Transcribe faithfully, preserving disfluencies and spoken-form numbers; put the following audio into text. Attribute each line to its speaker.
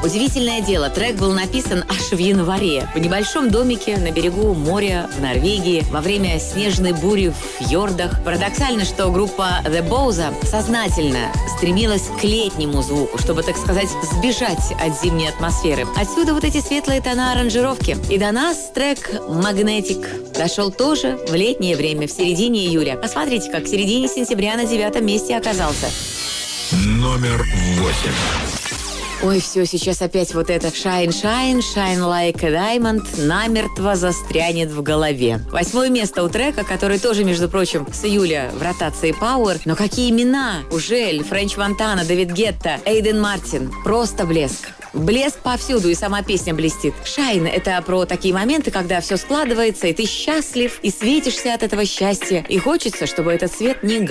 Speaker 1: Удивительное дело, трек был написан аж в январе. В небольшом домике на берегу моря в Норвегии во время снежной бури в фьордах. Парадоксально, что группа The Boza сознательно стремилась к летнему звуку, чтобы, так сказать, сбежать от зимней атмосферы. Отсюда вот эти светлые тона аранжировки. И до нас трек Magnetic дошел тоже в летнее время, в середине июля. Посмотрите, как в середине сентября на девятом месте оказался.
Speaker 2: Номер восемь.
Speaker 1: Ой, все, сейчас опять вот это Shine, Shine, Shine Like a Diamond намертво застрянет в голове. Восьмое место у трека, который тоже, между прочим, с июля в ротации Power. Но какие имена? Ужель, Френч Монтана, Дэвид Гетта, Эйден Мартин. Просто блеск. Блеск повсюду, и сама песня блестит. Shine — это про такие моменты, когда все складывается, и ты счастлив, и светишься от этого счастья. И хочется, чтобы этот свет не